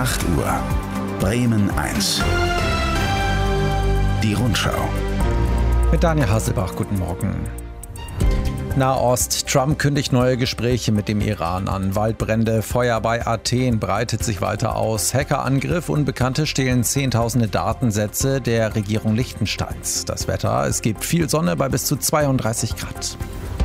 8 Uhr. Bremen 1. Die Rundschau. Mit Daniel Hasselbach, guten Morgen. Nahost. Trump kündigt neue Gespräche mit dem Iran an. Waldbrände, Feuer bei Athen breitet sich weiter aus. Hackerangriff, Unbekannte stehlen Zehntausende Datensätze der Regierung Liechtensteins. Das Wetter, es gibt viel Sonne bei bis zu 32 Grad.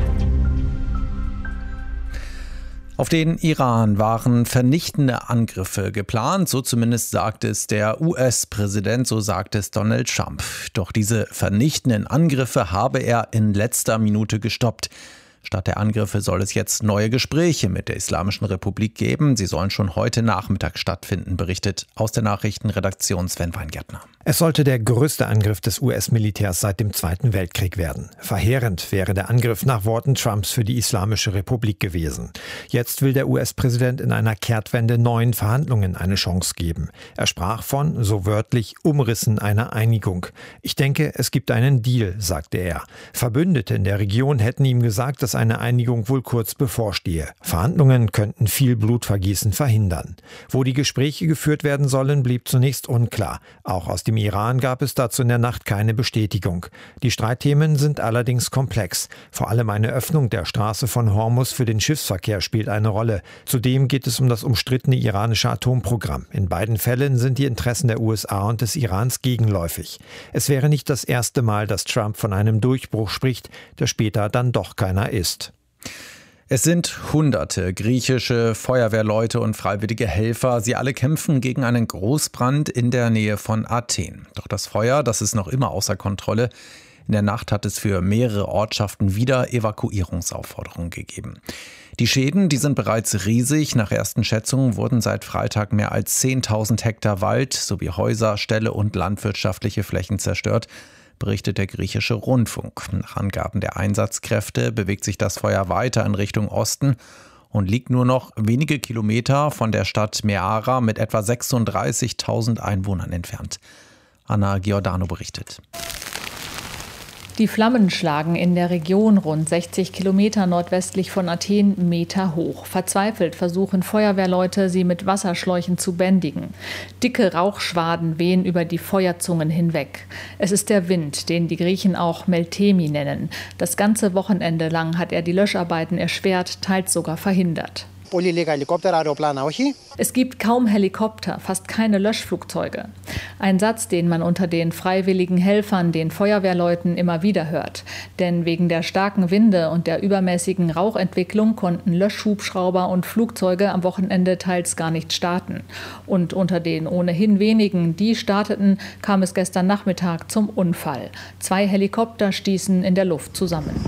Auf den Iran waren vernichtende Angriffe geplant, so zumindest sagt es der US-Präsident, so sagt es Donald Trump. Doch diese vernichtenden Angriffe habe er in letzter Minute gestoppt. Statt der Angriffe soll es jetzt neue Gespräche mit der Islamischen Republik geben. Sie sollen schon heute Nachmittag stattfinden, berichtet aus der Nachrichtenredaktion Sven Weingärtner. Es sollte der größte Angriff des US-Militärs seit dem Zweiten Weltkrieg werden. Verheerend wäre der Angriff nach Worten Trumps für die Islamische Republik gewesen. Jetzt will der US-Präsident in einer Kehrtwende neuen Verhandlungen eine Chance geben. Er sprach von, so wörtlich, Umrissen einer Einigung. Ich denke, es gibt einen Deal, sagte er. Verbündete in der Region hätten ihm gesagt, dass eine Einigung wohl kurz bevorstehe. Verhandlungen könnten viel Blutvergießen verhindern. Wo die Gespräche geführt werden sollen, blieb zunächst unklar. Auch aus dem Iran gab es dazu in der Nacht keine Bestätigung. Die Streitthemen sind allerdings komplex. Vor allem eine Öffnung der Straße von Hormuz für den Schiffsverkehr spielt eine Rolle. Zudem geht es um das umstrittene iranische Atomprogramm. In beiden Fällen sind die Interessen der USA und des Irans gegenläufig. Es wäre nicht das erste Mal, dass Trump von einem Durchbruch spricht, der später dann doch keiner ist. Es sind Hunderte griechische Feuerwehrleute und freiwillige Helfer. Sie alle kämpfen gegen einen Großbrand in der Nähe von Athen. Doch das Feuer, das ist noch immer außer Kontrolle. In der Nacht hat es für mehrere Ortschaften wieder Evakuierungsaufforderungen gegeben. Die Schäden, die sind bereits riesig. Nach ersten Schätzungen wurden seit Freitag mehr als 10.000 Hektar Wald sowie Häuser, Ställe und landwirtschaftliche Flächen zerstört, berichtet der griechische Rundfunk. Nach Angaben der Einsatzkräfte bewegt sich das Feuer weiter in Richtung Osten und liegt nur noch wenige Kilometer von der Stadt Meara mit etwa 36.000 Einwohnern entfernt. Anna Giordano berichtet. Die Flammen schlagen in der Region rund 60 Kilometer nordwestlich von Athen Meter hoch. Verzweifelt versuchen Feuerwehrleute, sie mit Wasserschläuchen zu bändigen. Dicke Rauchschwaden wehen über die Feuerzungen hinweg. Es ist der Wind, den die Griechen auch Meltemi nennen. Das ganze Wochenende lang hat er die Löscharbeiten erschwert, teils sogar verhindert. Es gibt kaum Helikopter, fast keine Löschflugzeuge. Ein Satz, den man unter den freiwilligen Helfern, den Feuerwehrleuten immer wieder hört. Denn wegen der starken Winde und der übermäßigen Rauchentwicklung konnten Löschhubschrauber und Flugzeuge am Wochenende teils gar nicht starten. Und unter den ohnehin wenigen, die starteten, kam es gestern Nachmittag zum Unfall. 2 Helikopter stießen in der Luft zusammen.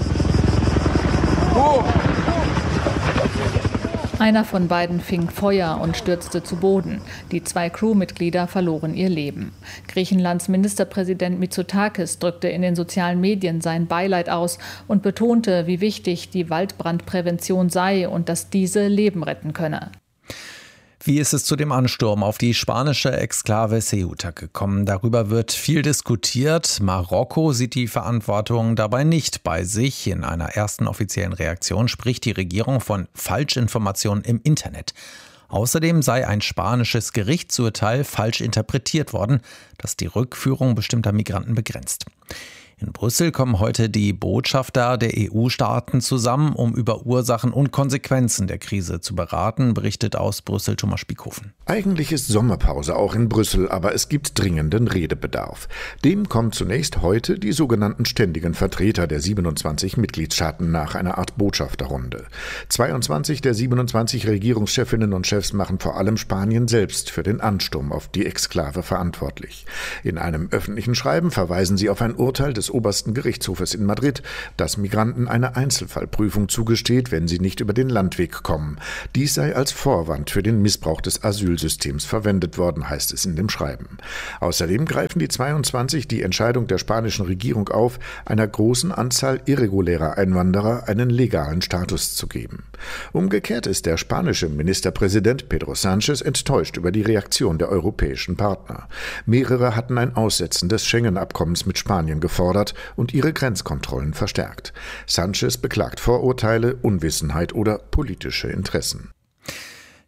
Einer von beiden fing Feuer und stürzte zu Boden. Die 2 Crewmitglieder verloren ihr Leben. Griechenlands Ministerpräsident Mitsotakis drückte in den sozialen Medien sein Beileid aus und betonte, wie wichtig die Waldbrandprävention sei und dass diese Leben retten könne. Wie ist es zu dem Ansturm auf die spanische Exklave Ceuta gekommen? Darüber wird viel diskutiert. Marokko sieht die Verantwortung dabei nicht bei sich. In einer ersten offiziellen Reaktion spricht die Regierung von Falschinformationen im Internet. Außerdem sei ein spanisches Gerichtsurteil falsch interpretiert worden, das die Rückführung bestimmter Migranten begrenzt. In Brüssel kommen heute die Botschafter der EU-Staaten zusammen, um über Ursachen und Konsequenzen der Krise zu beraten, berichtet aus Brüssel Thomas Spiekhofen. Eigentlich ist Sommerpause auch in Brüssel, aber es gibt dringenden Redebedarf. Dem kommen zunächst heute die sogenannten ständigen Vertreter der 27 Mitgliedstaaten nach einer Art Botschafterrunde. 22 der 27 Regierungschefinnen und Chefs machen vor allem Spanien selbst für den Ansturm auf die Exklave verantwortlich. In einem öffentlichen Schreiben verweisen sie auf ein Urteil des obersten Gerichtshofes in Madrid, das Migranten eine Einzelfallprüfung zugesteht, wenn sie nicht über den Landweg kommen. Dies sei als Vorwand für den Missbrauch des Asylsystems verwendet worden, heißt es in dem Schreiben. Außerdem greifen die 22 die Entscheidung der spanischen Regierung auf, einer großen Anzahl irregulärer Einwanderer einen legalen Status zu geben. Umgekehrt ist der spanische Ministerpräsident Pedro Sánchez enttäuscht über die Reaktion der europäischen Partner. Mehrere hatten ein Aussetzen des Schengen-Abkommens mit Spanien gefordert und ihre Grenzkontrollen verstärkt. Sánchez beklagt Vorurteile, Unwissenheit oder politische Interessen.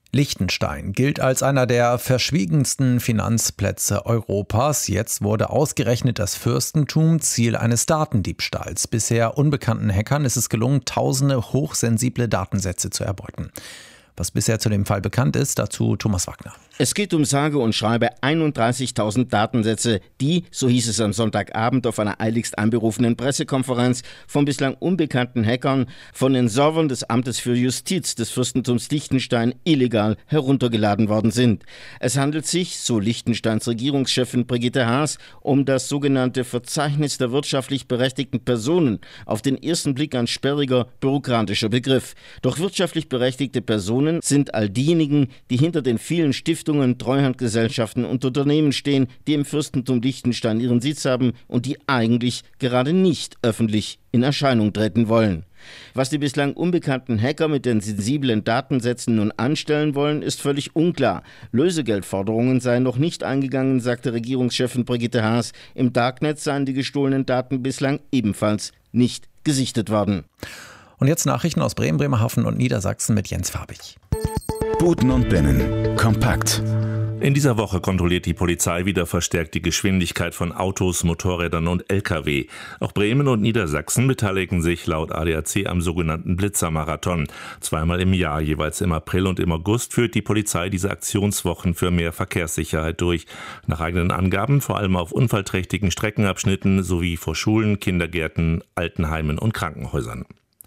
Liechtenstein gilt als einer der verschwiegensten Finanzplätze Europas. Jetzt wurde ausgerechnet das Fürstentum Ziel eines Datendiebstahls. Bisher unbekannten Hackern ist es gelungen, tausende hochsensible Datensätze zu erbeuten. Was bisher zu dem Fall bekannt ist, dazu Thomas Wagner. Es geht um sage und schreibe 31.000 Datensätze, die, so hieß es am Sonntagabend auf einer eiligst einberufenen Pressekonferenz, von bislang unbekannten Hackern von den Servern des Amtes für Justiz des Fürstentums Liechtenstein illegal heruntergeladen worden sind. Es handelt sich, so Liechtensteins Regierungschefin Brigitte Haas, um das sogenannte Verzeichnis der wirtschaftlich berechtigten Personen. Auf den ersten Blick ein sperriger, bürokratischer Begriff. Doch wirtschaftlich berechtigte Personen sind all diejenigen, die hinter den vielen Stiftungen, Treuhandgesellschaften und Unternehmen stehen, die im Fürstentum Liechtenstein ihren Sitz haben und die eigentlich gerade nicht öffentlich in Erscheinung treten wollen. Was die bislang unbekannten Hacker mit den sensiblen Datensätzen nun anstellen wollen, ist völlig unklar. Lösegeldforderungen seien noch nicht eingegangen, sagte Regierungschefin Brigitte Haas. Im Darknet seien die gestohlenen Daten bislang ebenfalls nicht gesichtet worden. Und jetzt Nachrichten aus Bremen, Bremerhaven und Niedersachsen mit Jens Farbig. Buten und Binnen. Kompakt. In dieser Woche kontrolliert die Polizei wieder verstärkt die Geschwindigkeit von Autos, Motorrädern und Lkw. Auch Bremen und Niedersachsen beteiligen sich laut ADAC am sogenannten Blitzermarathon. Zweimal im Jahr, jeweils im April und im August, führt die Polizei diese Aktionswochen für mehr Verkehrssicherheit durch. Nach eigenen Angaben vor allem auf unfallträchtigen Streckenabschnitten sowie vor Schulen, Kindergärten, Altenheimen und Krankenhäusern.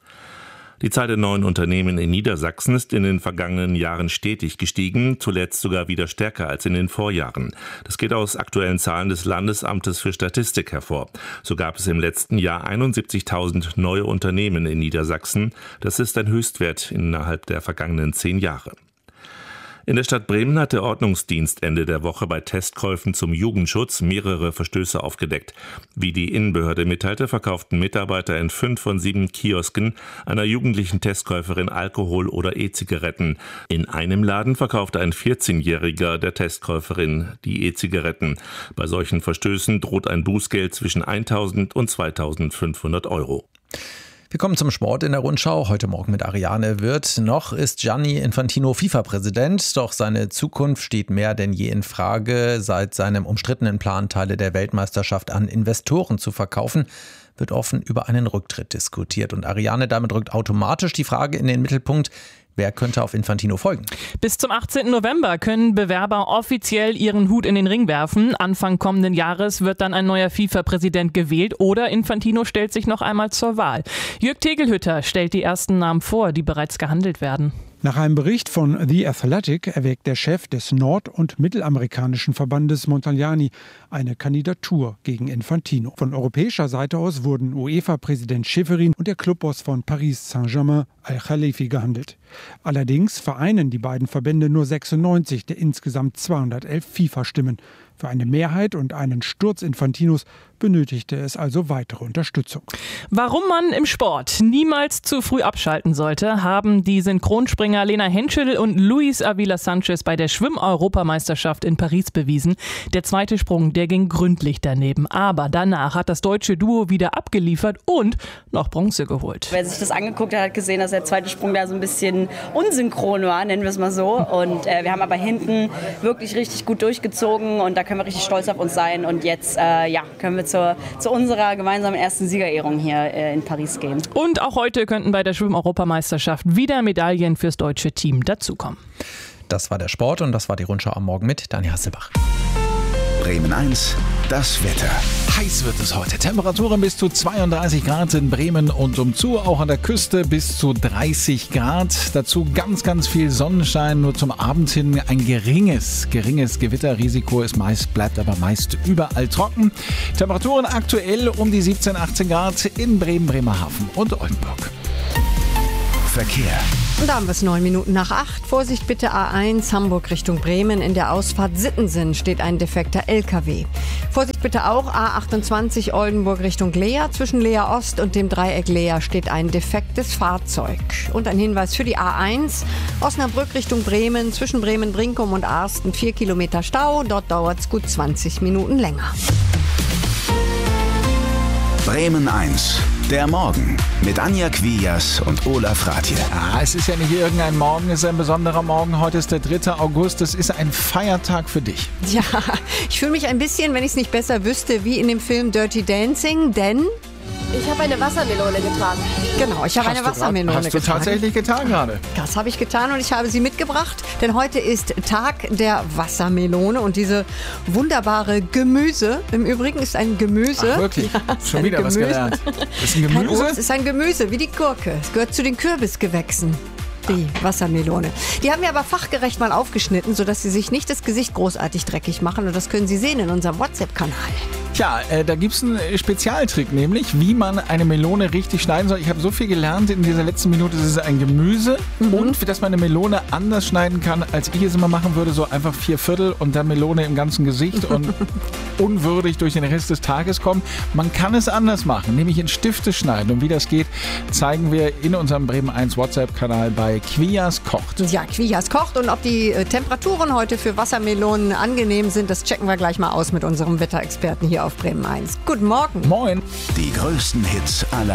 Die Zahl der neuen Unternehmen in Niedersachsen ist in den vergangenen Jahren stetig gestiegen, zuletzt sogar wieder stärker als in den Vorjahren. Das geht aus aktuellen Zahlen des Landesamtes für Statistik hervor. So gab es im letzten Jahr 71.000 neue Unternehmen in Niedersachsen. Das ist ein Höchstwert innerhalb der vergangenen 10 Jahre. In der Stadt Bremen hat der Ordnungsdienst Ende der Woche bei Testkäufen zum Jugendschutz mehrere Verstöße aufgedeckt. Wie die Innenbehörde mitteilte, verkauften Mitarbeiter in 5 von 7 Kiosken einer jugendlichen Testkäuferin Alkohol oder E-Zigaretten. In einem Laden verkaufte ein 14-Jähriger der Testkäuferin die E-Zigaretten. Bei solchen Verstößen droht ein Bußgeld zwischen 1.000 und 2.500 Euro. Wir kommen zum Sport in der Rundschau. Heute Morgen mit Ariane Wirth. Noch ist Gianni Infantino FIFA-Präsident, doch seine Zukunft steht mehr denn je in Frage. Seit seinem umstrittenen Plan, Teile der Weltmeisterschaft an Investoren zu verkaufen, wird offen über einen Rücktritt diskutiert. Und Ariane, damit rückt automatisch die Frage in den Mittelpunkt: Wer könnte auf Infantino folgen? Bis zum 18. November können Bewerber offiziell ihren Hut in den Ring werfen. Anfang kommenden Jahres wird dann ein neuer FIFA-Präsident gewählt oder Infantino stellt sich noch einmal zur Wahl. Jörg Tegelhütter stellt die ersten Namen vor, die bereits gehandelt werden. Nach einem Bericht von The Athletic erwägt der Chef des nord- und mittelamerikanischen Verbandes Montagnani eine Kandidatur gegen Infantino. Von europäischer Seite aus wurden UEFA-Präsident Schäferin und der Clubboss von Paris Saint-Germain Al-Khalifi gehandelt. Allerdings vereinen die beiden Verbände nur 96 der insgesamt 211 FIFA-Stimmen. Für eine Mehrheit und einen Sturz Infantinos benötigte es also weitere Unterstützung. Warum man im Sport niemals zu früh abschalten sollte, haben die Synchronspringer Lena Henschel und Luis Avila Sanchez bei der Schwimm-Europameisterschaft in Paris bewiesen. Der zweite Sprung, der ging gründlich daneben. Aber danach hat das deutsche Duo wieder abgeliefert und noch Bronze geholt. Wer sich das angeguckt hat, hat gesehen, dass der zweite Sprung da so ein bisschen unsynchron war, nennen wir es mal so. Und wir haben aber hinten wirklich richtig gut durchgezogen und da können wir richtig stolz auf uns sein. Und jetzt können wir zu unserer gemeinsamen ersten Siegerehrung hier in Paris gehen. Und auch heute könnten bei der Schwimm-Europameisterschaft wieder Medaillen fürs deutsche Team dazukommen. Das war der Sport und das war die Rundschau am Morgen mit Daniel Hasselbach. Bremen 1, das Wetter. Heiß wird es heute. Temperaturen bis zu 32 Grad in Bremen und umzu. Auch an der Küste bis zu 30 Grad. Dazu ganz, ganz viel Sonnenschein. Nur zum Abend hin ein geringes Gewitterrisiko. Bleibt aber meist überall trocken. Temperaturen aktuell um die 17, 18 Grad in Bremen, Bremerhaven und Oldenburg. Verkehr. Und da haben wir es 9 Minuten nach 8. Vorsicht bitte A1 Hamburg Richtung Bremen. In der Ausfahrt Sittensen steht ein defekter LKW. Vorsicht bitte auch A28 Oldenburg Richtung Lea. Zwischen Lea Ost und dem Dreieck Lea steht ein defektes Fahrzeug. Und ein Hinweis für die A1 Osnabrück Richtung Bremen. Zwischen Bremen-Brinkum und Arsten 4 Kilometer Stau. Dort dauert es gut 20 Minuten länger. Bremen 1, Der Morgen mit Anja Quias und Olaf Ratje. Es ist ja nicht irgendein Morgen, es ist ein besonderer Morgen. Heute ist der 3. August, es ist ein Feiertag für dich. Ja, ich fühle mich ein bisschen, wenn ich es nicht besser wüsste, wie in dem Film Dirty Dancing, denn... Ich habe eine Wassermelone getragen. Genau, ich habe eine Wassermelone getragen. Hast du tatsächlich getan gerade? Das habe ich getan und ich habe sie mitgebracht, denn heute ist Tag der Wassermelone und diese wunderbare Gemüse, im Übrigen ist ein Gemüse. Ach, wirklich? Ja, schon wieder was gelernt. Ist ein Gemüse? Es ist ein Gemüse, wie die Gurke. Es gehört zu den Kürbisgewächsen. Die Wassermelone. Die haben wir aber fachgerecht mal aufgeschnitten, sodass sie sich nicht das Gesicht großartig dreckig machen. Und das können Sie sehen in unserem WhatsApp-Kanal. Tja, da gibt es einen Spezialtrick, nämlich wie man eine Melone richtig schneiden soll. Ich habe so viel gelernt in dieser letzten Minute. Es ist ein Gemüse und dass man eine Melone anders schneiden kann, als ich es immer machen würde. So einfach 4/4 und dann Melone im ganzen Gesicht und unwürdig durch den Rest des Tages kommen. Man kann es anders machen, nämlich in Stifte schneiden. Und wie das geht, zeigen wir in unserem Bremen 1 WhatsApp-Kanal bei Quias kocht. Ja, Quias kocht und ob die Temperaturen heute für Wassermelonen angenehm sind, das checken wir gleich mal aus mit unserem Wetterexperten hier auf Bremen 1. Guten Morgen. Moin. Die größten Hits aller